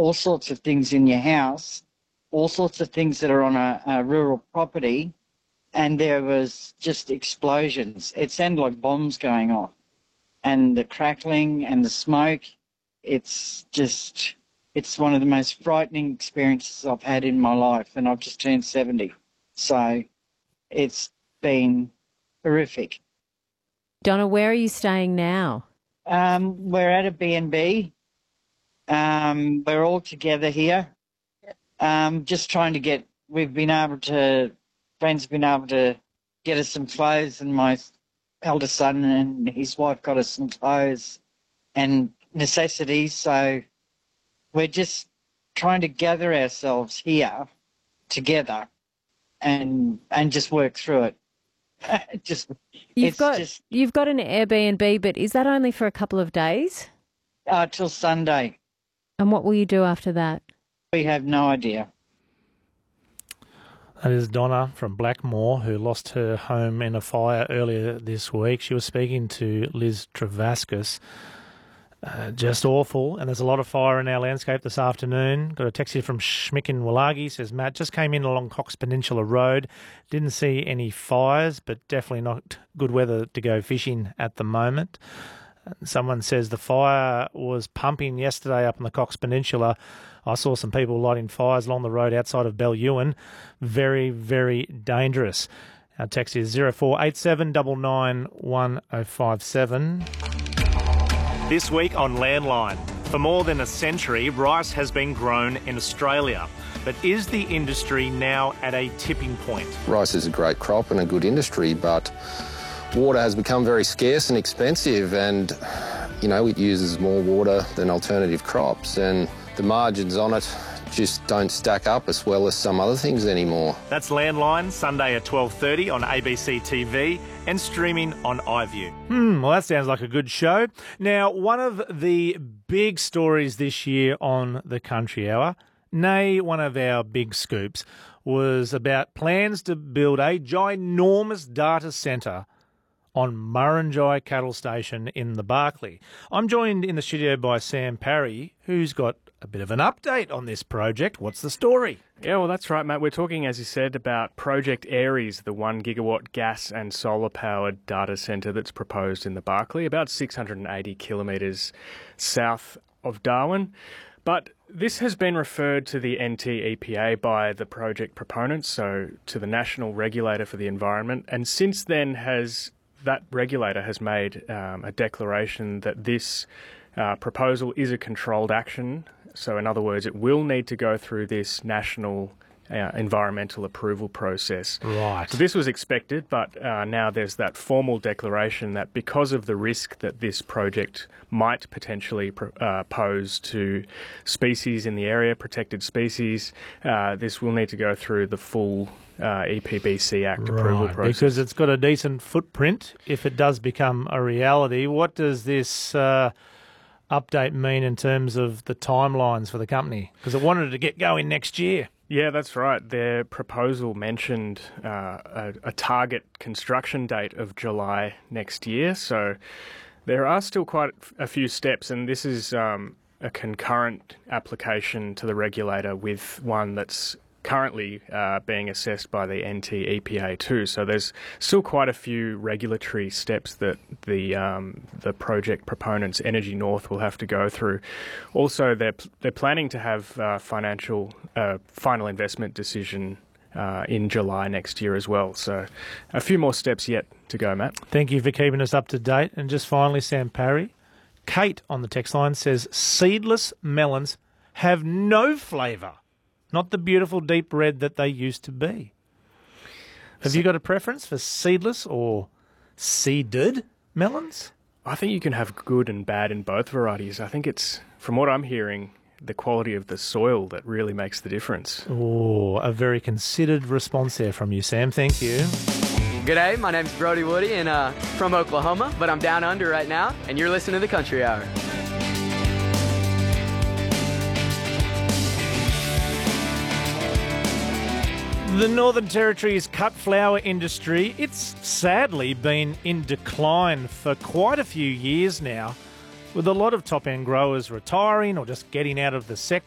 all sorts of things in your house, all sorts of things that are on a rural property, and there was just explosions. It sounded like bombs going off, and the crackling and the smoke. It's one of the most frightening experiences I've had in my life, and I've just turned 70. So it's been horrific. Donna, where are you staying now? We're at a B&B. We're all together here. Just trying to friends have been able to get us some clothes, and my eldest son and his wife got us some clothes and necessities. So we're just trying to gather ourselves here together and just work through it. You've got an Airbnb, but is that only for a couple of days? Till Sunday. And what will you do after that? We have no idea. That is Donna from Blackmore, who lost her home in a fire earlier this week. She was speaking to Liz Travascus. Just awful. And there's a lot of fire in our landscape this afternoon. Got a text here from Schmick in Wallagi. Says, Matt, just came in along Cox Peninsula Road. Didn't see any fires, but definitely not good weather to go fishing at the moment. Someone says the fire was pumping yesterday up on the Cox Peninsula. I saw some people lighting fires along the road outside of Bellewen. Very, very dangerous. Our text is 0487 99 1057. This week on Landline. For more than a century, rice has been grown in Australia. But is the industry now at a tipping point? Rice is a great crop and a good industry, but water has become very scarce and expensive, and, it uses more water than alternative crops, and the margins on it just don't stack up as well as some other things anymore. That's Landline, Sunday at 12:30 on ABC TV and streaming on iView. Well, that sounds like a good show. Now, one of the big stories this year on the Country Hour, nay, one of our big scoops, was about plans to build a ginormous data centre on Murrinjai Cattle Station in the Barkly. I'm joined in the studio by Sam Parry, who's got a bit of an update on this project. What's the story? Yeah, well, that's right, Matt. We're talking, as you said, about Project Aries, the 1 gigawatt gas and solar-powered data centre that's proposed in the Barkly, about 680 kilometres south of Darwin. But this has been referred to the NT-EPA by the project proponents, so to the National Regulator for the Environment, and since then that regulator has made a declaration that this proposal is a controlled action. So in other words, it will need to go through this national environmental approval process. Right. So this was expected, but now there's that formal declaration that because of the risk that this project might potentially pose to species in the area, protected species, this will need to go through the full EPBC Act approval process. Because it's got a decent footprint if it does become a reality. What does this update mean in terms of the timelines for the company? Because it wanted to get going next year. Yeah, that's right. Their proposal mentioned a target construction date of July next year. So there are still quite a few steps, and this is a concurrent application to the regulator with one that's currently being assessed by the NT-EPA too. So there's still quite a few regulatory steps that the project proponents, Energy North, will have to go through. Also, they're planning to have final investment decision in July next year as well. So a few more steps yet to go, Matt. Thank you for keeping us up to date. And just finally, Sam Parry, Kate on the text line says seedless melons have no flavour. Not the beautiful deep red that they used to be. Have you got a preference for seedless or seeded melons? I think you can have good and bad in both varieties. I think it's, from what I'm hearing, the quality of the soil that really makes the difference. Oh, a very considered response there from you, Sam. Thank you. G'day, my name's Brody Woody and from Oklahoma, but I'm down under right now, and you're listening to the Country Hour. The Northern Territory's cut flower industry, it's sadly been in decline for quite a few years now, with a lot of top-end growers retiring or just getting out of the sector.